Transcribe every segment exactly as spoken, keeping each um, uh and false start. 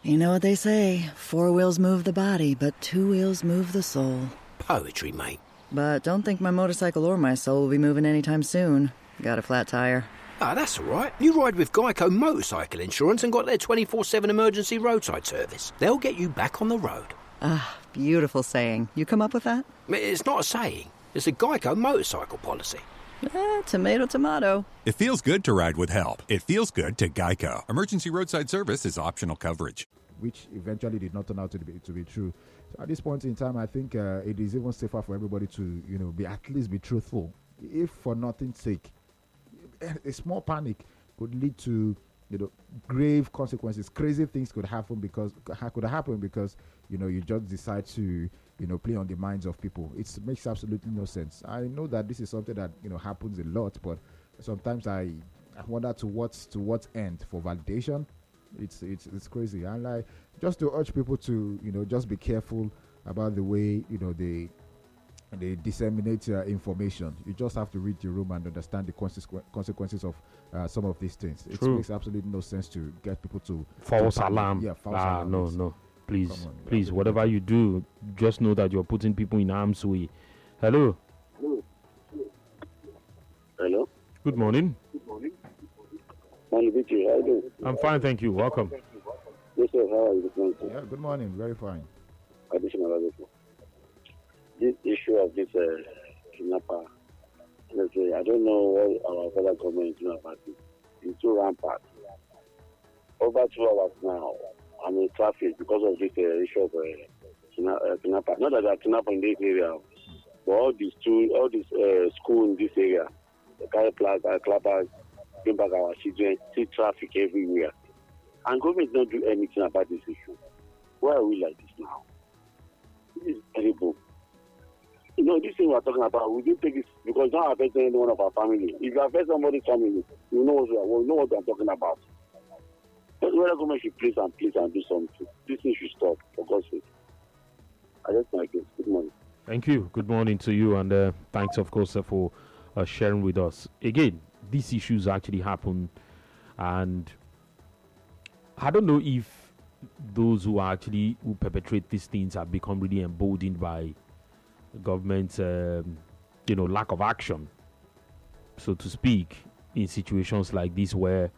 You know what they say, four wheels move the body, but two wheels move the soul. Poetry, mate. But don't think my motorcycle or my soul will be moving anytime soon. Got a flat tire. Ah, that's all right. You ride with Geico Motorcycle Insurance and got their twenty-four seven emergency roadside service. They'll get you back on the road. Ah, beautiful saying. You come up with that? It's not a saying. It's a Geico motorcycle policy. Eh, tomato, tomato. It feels good to ride with help. It feels good to Geico. Emergency roadside service is optional coverage. Which eventually did not turn out to be to be true. So at this point in time, I think uh, it is even safer for everybody to, you know, be at least be truthful, if for nothing's sake. A small panic could lead to, you know, grave consequences. Crazy things could happen because could happen because you know you just decide to, you know, play on the minds of people. It makes absolutely no sense. I know that this is something that, you know, happens a lot, but sometimes I, I wonder to what to what end for validation. It's it's it's crazy. And like just to urge people to, you know, just be careful about the way, you know, they they disseminate uh, information. You just have to read your room and understand the consequ- consequences of uh, some of these things. It True. makes absolutely no sense to get people to false to alarm. Yeah, false ah, alarm. no, It's- no. Please, Come on, please, yeah. whatever you do, just know that you're putting people in harm's way. Hello. Hello. Good morning. Morning, Victor. How are you doing? I'm fine, thank you. Welcome. Yes, sir. How are you this morning? Yeah, good morning. Very fine. Additional additional. This issue of this uh, kidnapper, let's say, I don't know what our federal government is doing about it. It's too rampant. Over two hours now, I'm in traffic because of this uh, issue of uh, kidna- uh, kidnapper. Not that there are kidnappers in this area, but all these two, all these uh, schools in this area, the carry plaza, clappers, bring back our children, see traffic everywhere. And government don't do anything about this issue. Why are we like this now? This is terrible. You know, this thing we're talking about, we do take it because it's not affecting any one of our family. If you affect somebody's family, you know what we are, we know what I'm talking about. But the government should please and please and do something. This thing should stop, for God's sake. I just like it. Good morning. Thank you. Good morning to you, and uh, thanks, of course, uh, for uh, sharing with us. Again, these issues actually happen, and I don't know if those who actually who perpetrate these things have become really emboldened by government's, um, you know, lack of action, so to speak, in situations like this where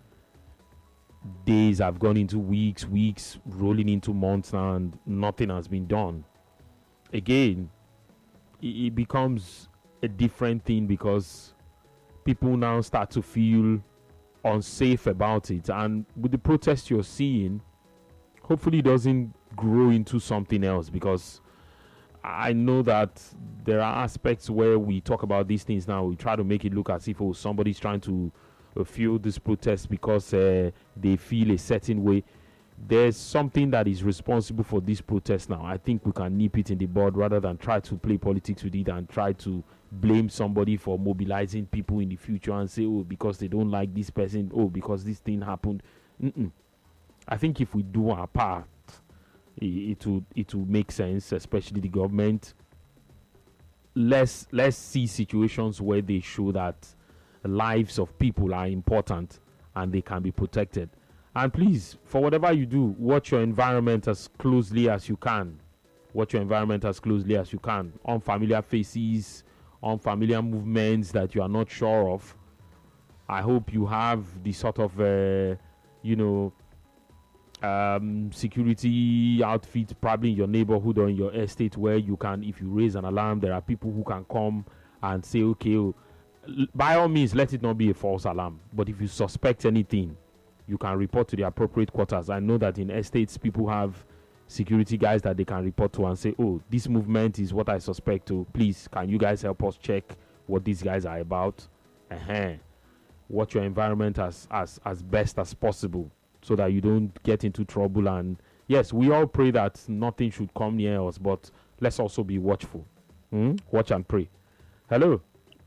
days have gone into weeks, weeks rolling into months now, and nothing has been done. Again, it, it becomes a different thing because people now start to feel unsafe about it, and with the protest you're seeing, hopefully it doesn't grow into something else, because I know that there are aspects where we talk about these things now, we try to make it look as if oh, somebody's trying to uh, fuel this protest because uh, they feel a certain way. There's something that is responsible for this protest now. I think we can nip it in the bud rather than try to play politics with it and try to blame somebody for mobilizing people in the future and say, oh, because they don't like this person, oh, because this thing happened. Mm-mm. I think if we do our part, it, it will it will make sense, especially the government. Let's let's see situations where they show that lives of people are important and they can be protected. And please, for whatever you do, watch your environment as closely as you can. Watch your environment as closely as you can. Unfamiliar faces, unfamiliar movements that you are not sure of. I hope you have the sort of, uh, you know, um, security outfit probably in your neighborhood or in your estate where you can, if you raise an alarm, there are people who can come and say, okay, oh, by all means, let it not be a false alarm. But if you suspect anything, you can report to the appropriate quarters. I know that in estates, people have security guys that they can report to and say, oh, this movement is what I suspect. To please, can you guys help us check what these guys are about? Uh-huh. Watch your environment as, as, as best as possible so that you don't get into trouble. And yes, we all pray that nothing should come near us, but let's also be watchful. Hmm? Watch and pray. Hello.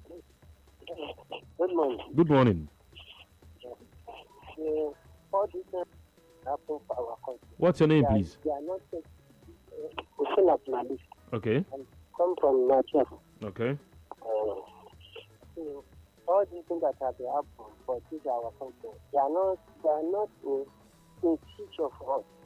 Good morning. Good morning. Uh, all this uh, happen for our country. What's your name, They are- please? They are not uh, Hussein Abdulaziz. Okay. Come from Nigeria. Okay. Uh, so all these things that have happened for this our country, they are not, they are not in, in teach of us.